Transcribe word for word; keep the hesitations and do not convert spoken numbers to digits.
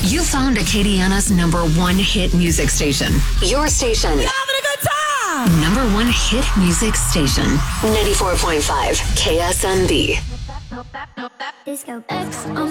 You found Acadiana's number one hit music station. Your station. You're having a good time. Number one hit music station. ninety-four point five K S M B. Disco X on